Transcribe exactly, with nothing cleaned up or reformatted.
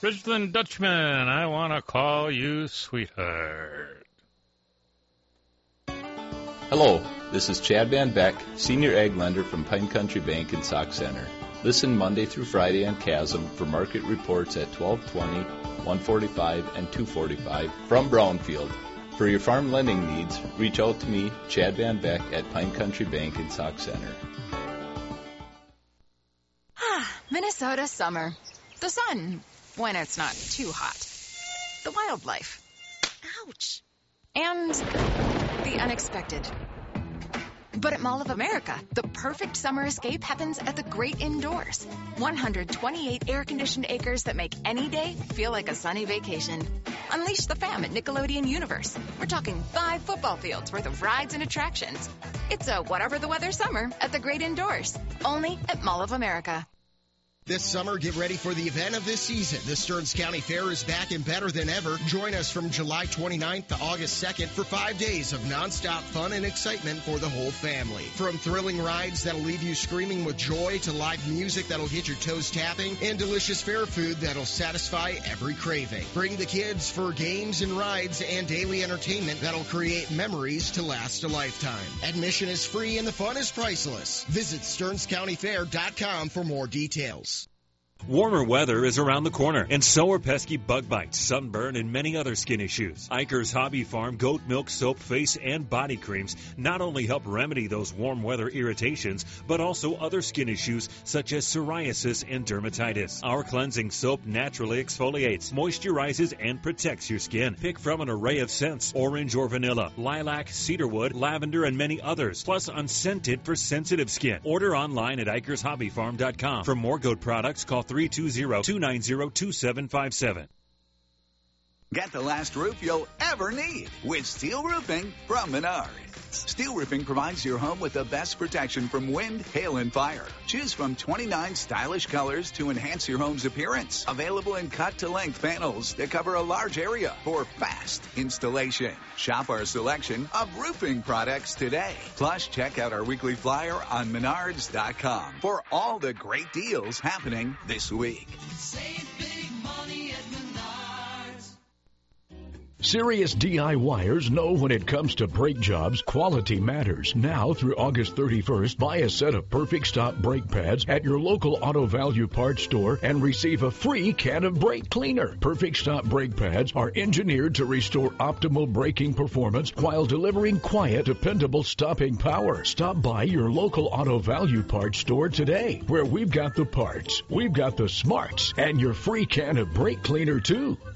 Ridgeland Dutchman, I want to call you sweetheart. Hello, this is Chad Van Beck, Senior Ag Lender from Pine Country Bank in Sauk Center. Listen Monday through Friday on Chasm for market reports at twelve twenty, one forty-five, and two forty-five from Brownfield. For your farm lending needs, reach out to me, Chad Van Beck, at Pine Country Bank in Sauk Center. Ah, Minnesota summer. The sun, when it's not too hot. The wildlife. Ouch. And the unexpected. But at Mall of America, the perfect summer escape happens at the great indoors. one hundred twenty-eight air-conditioned acres that make any day feel like a sunny vacation. Unleash the fam at Nickelodeon Universe. We're talking five football fields worth of rides and attractions. It's a whatever the weather summer at the great indoors. Only at Mall of America. This summer, get ready for the event of this season. The Stearns County Fair is back and better than ever. Join us from July twenty-ninth to August second for five days of nonstop fun and excitement for the whole family. From thrilling rides that'll leave you screaming with joy to live music that'll get your toes tapping and delicious fair food that'll satisfy every craving. Bring the kids for games and rides and daily entertainment that'll create memories to last a lifetime. Admission is free and the fun is priceless. Visit stearns county fair dot com for more details. Warmer weather is around the corner, and so are pesky bug bites, sunburn, and many other skin issues. Iker's Hobby Farm goat milk soap, face, and body creams not only help remedy those warm weather irritations, but also other skin issues such as psoriasis and dermatitis. Our cleansing soap naturally exfoliates, moisturizes, and protects your skin. Pick from an array of scents, orange or vanilla, lilac, cedarwood, lavender, and many others, plus unscented for sensitive skin. Order online at ikers hobby farm dot com. For more goat products, call three two zero, two nine zero, two seven five seven. Get the last roof you'll ever need with Steel Roofing from Menards. Steel Roofing provides your home with the best protection from wind, hail, and fire. Choose from twenty-nine stylish colors to enhance your home's appearance. Available in cut-to-length panels that cover a large area for fast installation. Shop our selection of roofing products today. Plus, check out our weekly flyer on menards dot com for all the great deals happening this week. Save big money at Menards. Serious DIYers know when it comes to brake jobs, quality matters. Now through August thirty-first, buy a set of Perfect Stop brake pads at your local Auto Value Parts store and receive a free can of brake cleaner. Perfect Stop brake pads are engineered to restore optimal braking performance while delivering quiet, dependable stopping power. Stop by your local Auto Value Parts store today, where we've got the parts, we've got the smarts, and your free can of brake cleaner too.